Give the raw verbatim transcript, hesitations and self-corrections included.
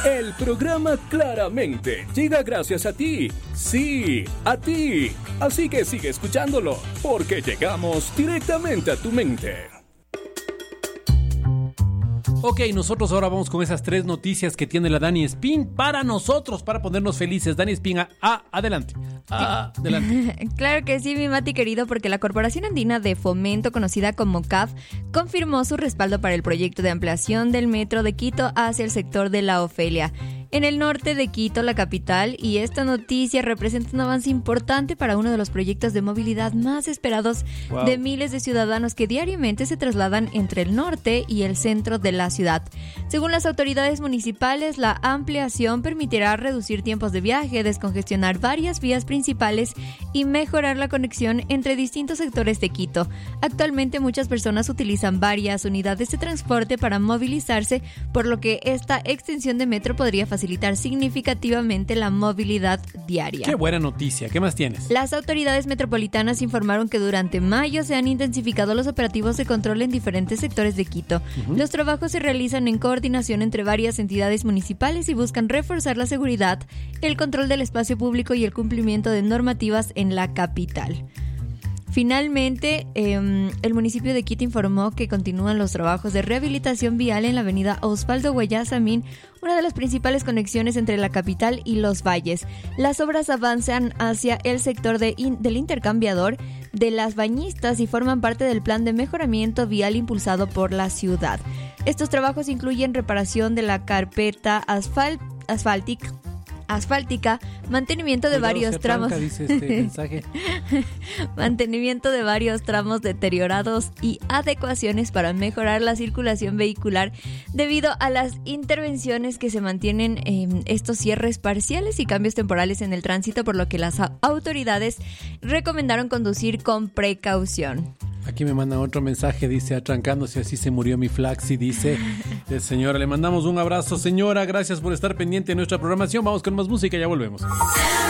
El programa Claramente llega gracias a ti. Sí, a ti. Así que sigue escuchándolo, porque llegamos directamente a tu mente. Ok, nosotros ahora vamos con esas tres noticias que tiene la Dani Espín para nosotros, para ponernos felices. Dani Espín, a, a, adelante. A, adelante. Claro que sí, mi Mati querido, porque la Corporación Andina de Fomento, conocida como C A F, confirmó su respaldo para el proyecto de ampliación del metro de Quito hacia el sector de La Ofelia, en el norte de Quito, la capital, y esta noticia representa un avance importante para uno de los proyectos de movilidad más esperados wow. de miles de ciudadanos que diariamente se trasladan entre el norte y el centro de la ciudad. Según las autoridades municipales, la ampliación permitirá reducir tiempos de viaje, descongestionar varias vías principales y mejorar la conexión entre distintos sectores de Quito. Actualmente muchas personas utilizan varias unidades de transporte para movilizarse, por lo que esta extensión de metro podría facilitar facilitar significativamente la movilidad diaria. ¡Qué buena noticia! ¿Qué más tienes? Las autoridades metropolitanas informaron que durante mayo se han intensificado los operativos de control en diferentes sectores de Quito. Uh-huh. Los trabajos se realizan en coordinación entre varias entidades municipales y buscan reforzar la seguridad, el control del espacio público y el cumplimiento de normativas en la capital. Finalmente, eh, el municipio de Quito informó que continúan los trabajos de rehabilitación vial en la avenida Osvaldo Guayasamín, una de las principales conexiones entre la capital y los valles. Las obras avanzan hacia el sector de in, del intercambiador de las Bañistas y forman parte del plan de mejoramiento vial impulsado por la ciudad. Estos trabajos incluyen reparación de la carpeta asfalt, asfáltica, asfáltica, mantenimiento de Cuidado, varios tramos, tranca, dice este mensaje. mantenimiento de varios tramos deteriorados y adecuaciones para mejorar la circulación vehicular debido a las intervenciones que se mantienen en estos cierres parciales y cambios temporales en el tránsito, por lo que las autoridades recomendaron conducir con precaución. Aquí me manda otro mensaje, dice, atrancándose así se murió mi Flaxi, dice eh, señora, le mandamos un abrazo, señora, gracias por estar pendiente de nuestra programación, vamos con más música y ya volvemos.